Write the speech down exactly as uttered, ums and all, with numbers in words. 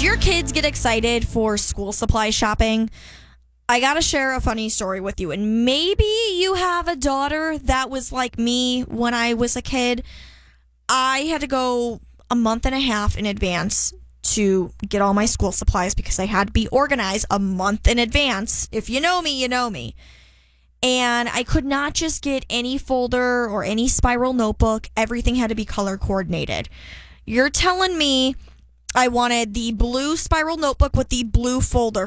Do your kids get excited for school supply shopping? I gotta share a funny story with you. And maybe you have a daughter that was like me when I was a kid. I had to go a month and a half in advance to get all my school supplies because I had to be organized a month in advance. If you know me, you know me. And I could not just get any folder or any spiral notebook. Everything had to be color coordinated. You're telling me I wanted the blue spiral notebook with the blue folder